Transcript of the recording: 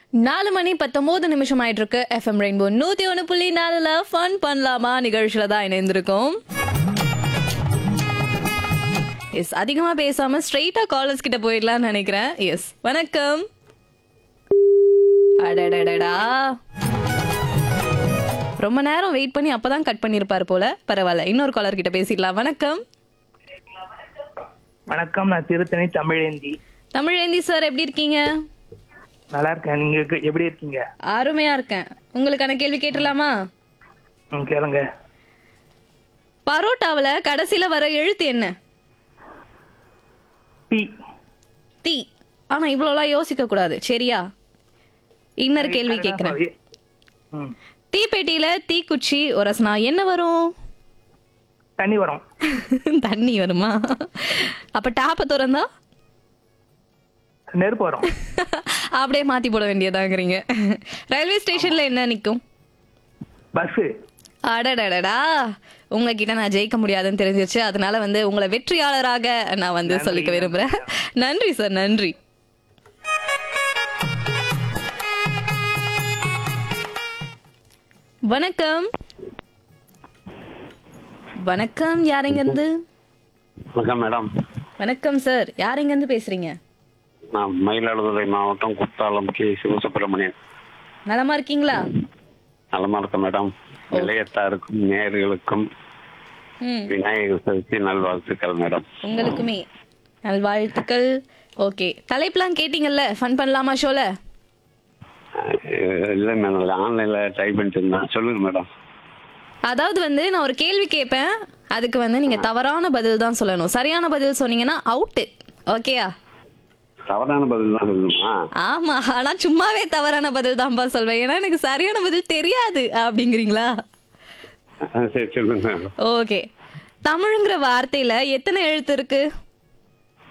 4 மணி 19 நிமிஷம் ஆயிட்டு இருக்கு. எஃப்எம் ரெயின்போ 101.4ல ஃபன் பண்ணலாமா நிகழ்ச்சியில தான் இணைந்திருக்கோம். எஸ், அதிகமா பேசாம ஸ்ட்ரெயிட்டா காலர்ஸ் கிட்ட போயிடலாம்னு நினைக்கிறேன். எஸ், வணக்கம். அடடடடா, ரொம்ப நேரம் வெயிட் பண்ணி அப்பதான் கட் பண்ணிருப்பாரு போல. பரவாயில்ல, இன்னொரு காலர் கிட்ட பேசிடலாம். வணக்கம். வணக்கம், நான் திருத்தணி தமிழேந்தி. தமிழேந்தி சார், எப்படி இருக்கீங்க? நல்லா இருக்கேன், நீங்க எப்படி இருக்கீங்க? அருமையா இருக்கேன். உங்களுக்கான கேள்வி கேட்டுடலாமா? கேளுங்க. பரோட்டாவுல கடைசியில வர எழுத்து என்ன? டி. டி. ஆனா இவ்வளவுலாம் யோசிக்க கூடாது, சரியா? இன்னொரு கேள்வி கேக்குறேன். ம். தீப்பெட்டியில தீக்குச்சி உரசனா என்ன வரும்? தண்ணி வரும். தண்ணி வருமா? அப்ப டாப்ப திறந்தா நெருப்பு வரும். அப்படியே மாத்தி போட வேண்டியதாங்கிறீங்க. ரயில்வே ஸ்டேஷன்ல என்ன நிக்கும்? பஸ். அடடடடா, உங்ககிட்ட நான் ஜெயிக்க முடியாதுன்னு தெரிஞ்சிருச்சு. அதனால உங்களை வெற்றியாளராக நான் சொல்லிக்க விரும்புறேன். நன்றி சார், நன்றி. வணக்கம். வணக்கம், யாருங்க இருந்து? வணக்கம் மேடம். வணக்கம் சார், யாருங்க இருந்து பேசுறீங்க? நான் மயிலாடுதுறை மாவட்டம் குத்தாலம் கே சிவசுப்பிரமணியன். நலமா இருக்கீங்களா? நலமா இருக்கேன் மேடம். இளையத்தாருக்கும் நேயர்களுக்கும் விநாயகர் சதுர்த்தி நல்வாழ்த்துக்கள் மேடம். உங்களுக்குமே நல்வாழ்த்துக்கள். ஓகே, தலைப்பெல்லாம் கேட்டீங்கல்ல, ஃபன் பண்ணலாமா ஷோல? இல்லை மேடம், ஆன்லைன்ல ட்ரை பண்ணிட்டு இருந்தேன். சொல்லுங்க மேடம். அதாவது நான் ஒரு கேள்வி கேட்பேன், அதுக்கு நீங்க தவறான பதில் தான் சொல்லணும். சரியான பதில் சொன்னீங்கன்னா அவுட்டு. ஓகேயா? தவறான பதில் தான் சொல்லணுமா? ஆமா, ஆனா சும்மாவே தவறான பதில் தான்ப்பா சொல்வேன், ஏன்னா எனக்கு சரியான பதில் தெரியாது அப்படிங்கிறீங்களா? சரி சொல்லுங்க. ஓகே, தமிழ்ங்கிற வார்த்தையில எத்தனை எழுத்து இருக்கு?